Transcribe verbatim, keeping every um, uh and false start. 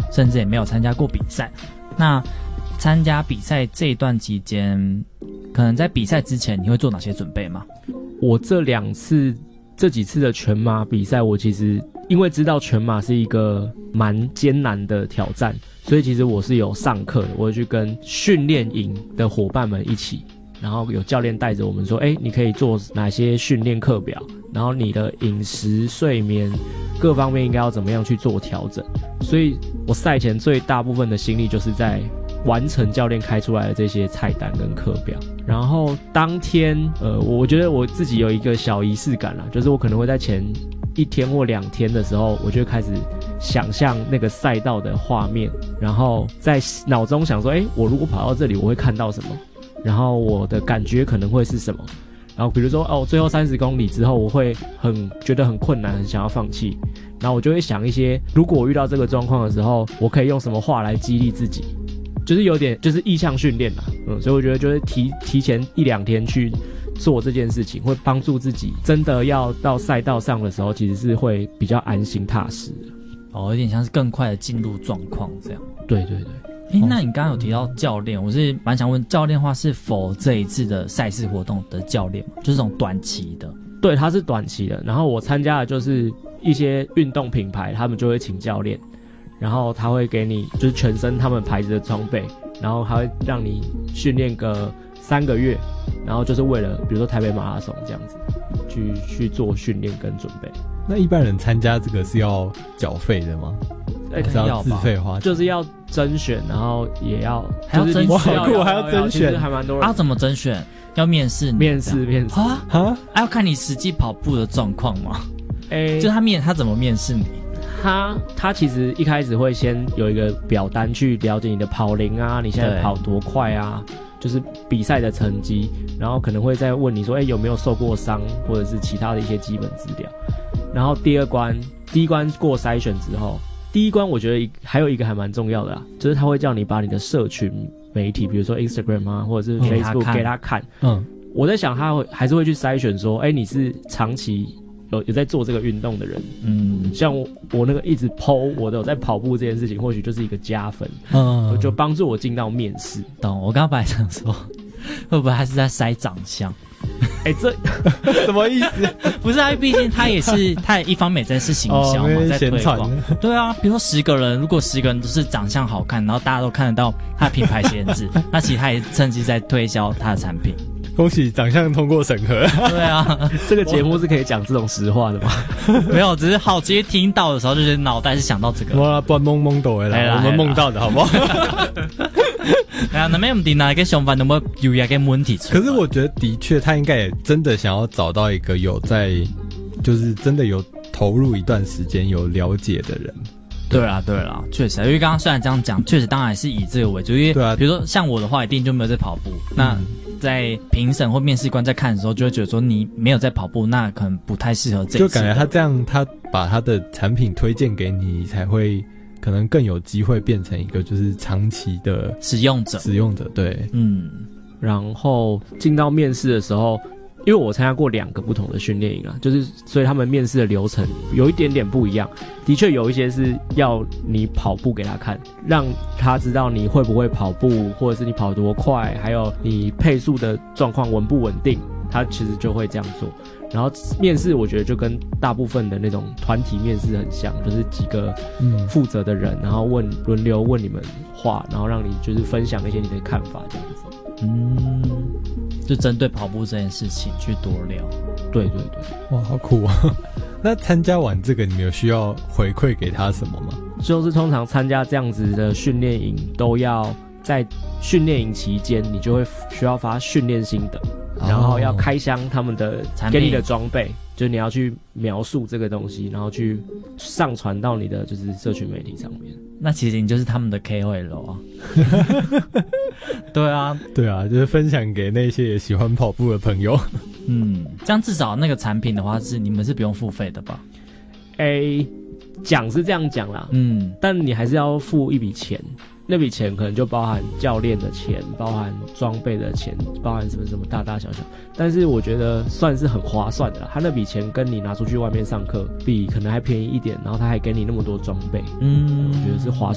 甚至也没有参加过比赛。那参加比赛这一段期间，可能在比赛之前你会做哪些准备吗？ 我这两次这几次的全马比赛，我其实因为知道全马是一个蛮艰难的挑战，所以其实我是有上课的，我会去跟训练营的伙伴们一起，然后有教练带着我们说，哎，你可以做哪些训练课表，然后你的饮食、睡眠各方面应该要怎么样去做调整。所以我赛前最大部分的心力就是在完成教练开出来的这些菜单跟课表。然后当天呃，我觉得我自己有一个小仪式感啦，就是我可能会在前一天或两天的时候，我就开始想象那个赛道的画面，然后在脑中想说，诶，我如果跑到这里我会看到什么，然后我的感觉可能会是什么。然后比如说哦，最后三十公里之后我会很觉得很困难，很想要放弃，然后我就会想一些，如果我遇到这个状况的时候，我可以用什么话来激励自己，就是有点就是意向训练啦，嗯，所以我觉得就是提提前一两天去做这件事情，会帮助自己真的要到赛道上的时候，其实是会比较安心踏实的。 哦，有点像是更快的进入状况这样。 对对对。 诶，那你刚刚有提到教练，我是蛮想问，教练的话是否这一次的赛事活动的教练吗？就是这种短期的。 对，他是短期的。然后我参加的就是一些运动品牌，他们就会请教练，然后他会给你就是全身他们牌子的装备，然后还会让你训练个三个月，然后就是为了比如说台北马拉松这样子去去做训练跟准备。 那一般人参加这个是要缴费的吗？ 欸、 是要自费花钱， 就是要甄选，然后也要还要甄选， 好酷，还要甄选， 还蛮多人。 啊，怎么甄选？要面试？ 面试，面试啊啊！要看你实际跑步的状况吗？ 诶、欸， 就他面他怎么面试你？ 他他其实一开始会先有一个表单去了解你的跑龄啊，你现在跑多快啊，就是比赛的成绩，然后可能会再问你说，哎、欸，有没有受过伤，或者是其他的一些基本资料。然后第二关，第一关过筛选之后。第一关我觉得还有一个还蛮重要的啦，就是他会叫你把你的社群媒体，比如说 Instagram 啊，或者是 Facebook 给他看。嗯，我在想他会还是会去筛选说，哎，你是长期有有在做这个运动的人。嗯，像 我, 我那个一直 po 我都有在跑步这件事情，或许就是一个加分。嗯，就帮助我进到面试。 懂？我刚刚本来想说，会不会他是在筛长相？ 哎、欸，这什么意思？ 不是啊，毕竟他也是，他也一方面在是行销嘛，哦、在推广。对啊，比如说十个人，如果十个人都是长相好看，然后大家都看得到他的品牌限制，那其实他也趁机在推销他的产品。 恭喜长相通过审核。 对啊， 这个节目是可以讲这种实话的吗？ 没有，只是好奇听到的时候，就是脑袋是想到这个。 哇，不然懵懵抖的啦，我们梦到的好不好？ 哎呀，那没问题，哪一个上班都没有一个问题出来。 可是我觉得的确，他应该也真的想要找到一个有在，就是真的有投入一段时间、有了解的人。 对啦，对啦，确实，因为刚刚虽然这样讲，确实当然是以这个为主，因为对啊，比如说像我的话，一定就没有在跑步。嗯、那在评审或面试官在看的时候，就会觉得说你没有在跑步，那可能不太适合这一次。 就感觉他这样，他把他的产品推荐给你，才会。可能更有机会变成一个就是长期的使用者， 使用者对， 嗯，然后进到面试的时候，因为我参加过两个不同的训练营啊，就是所以他们面试的流程有一点点不一样。的确有一些是要你跑步给他看，让他知道你会不会跑步，或者是你跑多快，还有你配速的状况稳不稳定，他其实就会这样做。然后面试我觉得就跟大部分的那种团体面试很像，就是几个负责的人，然后问轮流问你们话，然后让你就是分享一些你的看法这样子。 嗯，就针对跑步这件事情去多聊。 对对对， 哇，好酷啊！那参加完这个，你们有需要回馈给他什么吗？ 就是通常参加这样子的训练营，都要在训练营期间，你就会需要发训练心得。然后要开箱他们的给你的装备，就是你要去描述这个东西，然后去上传到你的就是社群媒体上面。 那其实你就是他们的 K O L 啊。对啊， 对啊，就是分享给那些也喜欢跑步的朋友。 嗯，这样至少那个产品的话是你们是不用付费的吧？ 诶，讲是这样讲啦，嗯，但你还是要付一笔钱。那笔钱可能就包含教练的钱，包含装备的钱，包含什么什么大大小小，但是我觉得算是很划算的啦。他那笔钱跟你拿出去外面上课比可能还便宜一点，然后他还给你那么多装备，嗯，我觉得是划算。